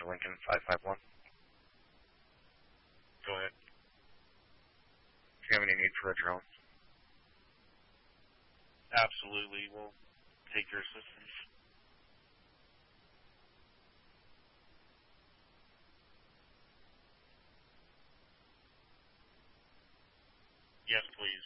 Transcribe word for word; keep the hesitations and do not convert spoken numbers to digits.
Georgia Lincoln five five one. Go ahead. Do you have any need for a drone? Absolutely. We'll take your assistance. Yes, please.